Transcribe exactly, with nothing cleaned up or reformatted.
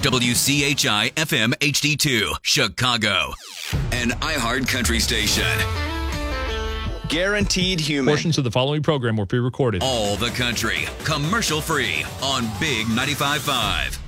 W C H I F M H D two, Chicago. An iHeart Country station. Guaranteed human. Portions of the following program were pre-recorded. All the country, commercial free on Big ninety-five point five.